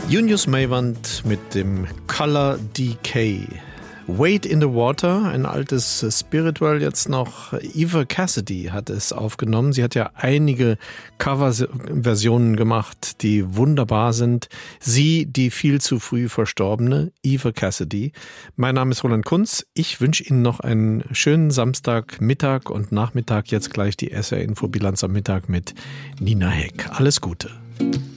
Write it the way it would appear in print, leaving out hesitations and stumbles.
Junius Maiwand mit dem Color Decay. Wade in the Water, ein altes Spiritual jetzt noch. Eva Cassidy hat es aufgenommen. Sie hat ja einige Coverversionen gemacht, die wunderbar sind. Sie, die viel zu früh verstorbene Eva Cassidy. Mein Name ist Roland Kunz. Ich wünsche Ihnen noch einen schönen Samstag, Mittag und Nachmittag. Jetzt gleich die SR-Info-Bilanz am Mittag mit Nina Heck. Alles Gute.